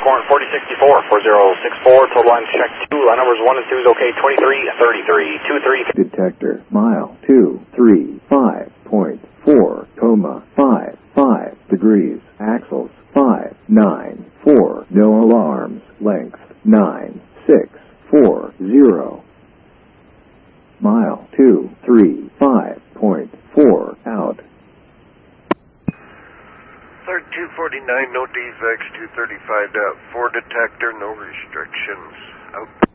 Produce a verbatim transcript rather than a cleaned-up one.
four and forty sixty-four, four zero six four, total line check two, line numbers one and two is okay, twenty-three thirty-three, two three. Detector, mile two three five point four, coma five five degrees, axles five nine four, no alarms, length nine six four zero. Mile two three five point four, out. thirty-two forty-nine, no defects, two thirty-five, four detector, no restrictions, out.